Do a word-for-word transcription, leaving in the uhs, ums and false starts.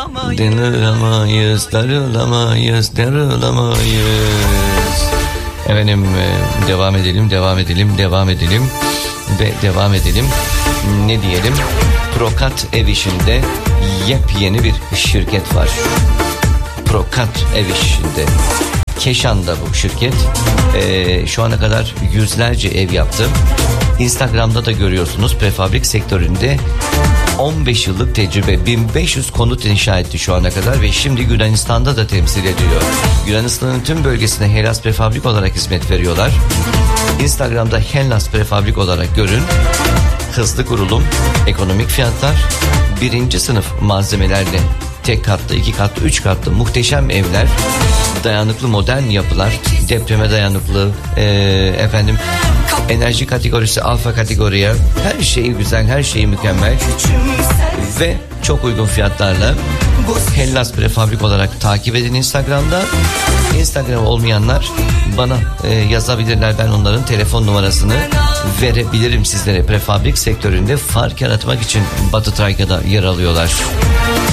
Darılamayız, darılamayız, darılamayız. Efendim devam edelim, devam edelim, devam edelim ve devam edelim. Ne diyelim? Prokat Ev İşi'nde yepyeni bir şirket var. Prokat Ev İşi'nde. Keşan'da bu şirket. Ee, şu ana kadar yüzlerce ev yaptı. Instagram'da da görüyorsunuz, prefabrik sektöründe on beş yıllık tecrübe, bin beş yüz konut inşa etti şu ana kadar ve şimdi Yunanistan'da da temsil ediyor. Yunanistan'ın tüm bölgesine Hellas Prefabrik olarak hizmet veriyorlar. Instagram'da Hellas Prefabrik olarak görün. Hızlı kurulum, ekonomik fiyatlar, birinci sınıf malzemelerle tek katlı, iki katlı, üç katlı muhteşem evler, dayanıklı modern yapılar, depreme dayanıklı, e, efendim enerji kategorisi alfa kategoriye, her şeyi güzel, her şeyi mükemmel ve çok uygun fiyatlarla. Hellas Prefabrik olarak takip edin Instagram'da. Instagram olmayanlar bana e, yazabilirler, ben onların telefon numarasını verebilirim sizlere. Prefabrik sektöründe fark yaratmak için Batı Trakya'da yer alıyorlar.